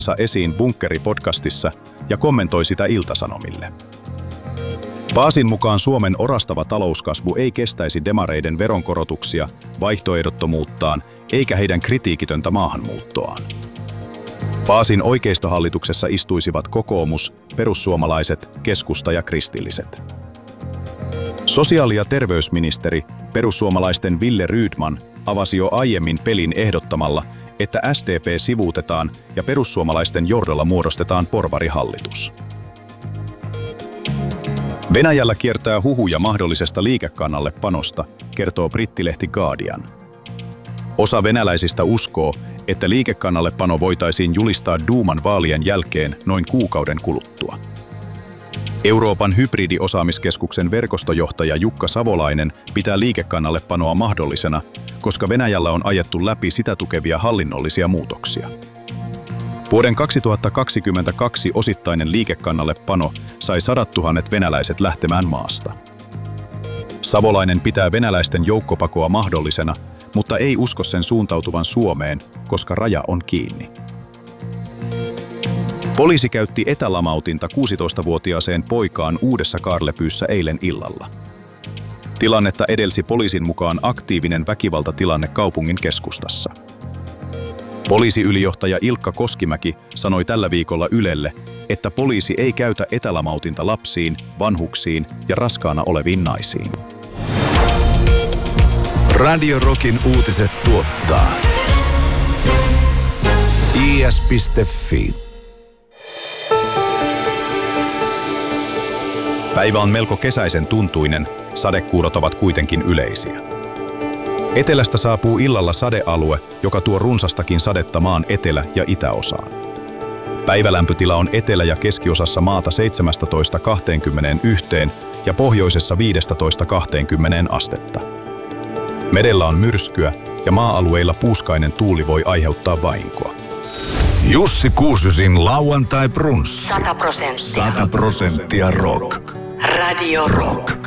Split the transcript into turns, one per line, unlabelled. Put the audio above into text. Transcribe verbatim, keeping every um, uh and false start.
esiin Bunkkeri-podcastissa ja kommentoi sitä Ilta-Sanomille. Paasin mukaan Suomen orastava talouskasvu ei kestäisi demareiden veronkorotuksia, vaihtoehdottomuuttaan eikä heidän kritiikitöntä maahanmuuttoaan. Paasin oikeistohallituksessa istuisivat kokoomus, perussuomalaiset, keskusta ja kristilliset. Sosiaali- ja terveysministeri, perussuomalaisten Wille Rydman, avasi jo aiemmin pelin ehdottamalla, että S D P sivuutetaan ja perussuomalaisten johdolla muodostetaan porvarihallitus. Venäjällä kiertää huhuja mahdollisesta liikekannallepanosta, kertoo brittilehti Guardian. Osa venäläisistä uskoo, että liikekannallepano voitaisiin julistaa Duuman vaalien jälkeen noin kuukauden kuluttua. Euroopan hybridiosaamiskeskuksen verkostojohtaja Jukka Savolainen pitää liikekannallepanoa mahdollisena, koska Venäjällä on ajettu läpi sitä tukevia hallinnollisia muutoksia. Vuoden kaksituhattakaksikymmentäkaksi osittainen liikekannallepano sai sadat tuhannet venäläiset lähtemään maasta. Savolainen pitää venäläisten joukkopakoa mahdollisena, mutta ei usko sen suuntautuvan Suomeen, koska raja on kiinni. Poliisi käytti etälamautinta kuusitoistavuotiaaseen poikaan Uudessa Kaarlepyyssä eilen illalla. Tilannetta edelsi poliisin mukaan aktiivinen väkivaltatilanne kaupungin keskustassa. Poliisiylijohtaja Ilkka Koskimäki sanoi tällä viikolla Ylelle, että poliisi ei käytä etälamautinta lapsiin, vanhuksiin ja raskaana oleviin naisiin.
Radio Rockin uutiset tuottaa i s piste f i.
Päivä on melko kesäisen tuntuinen, sadekuurot ovat kuitenkin yleisiä. Etelästä saapuu illalla sadealue, joka tuo runsastakin sadetta maan etelä- ja itäosaan. Päivälämpötila on etelä- ja keskiosassa maata seitsemästätoista kaksikymmentäyksi ja pohjoisessa viidestätoista kaksikymmentä astetta. Merellä on myrskyä ja maa-alueilla puuskainen tuuli voi aiheuttaa vahinkoa.
Jussi Kuusysin lauantai brunssi.
Sata prosenttia.
Sata prosenttia rock.
Radio Rock.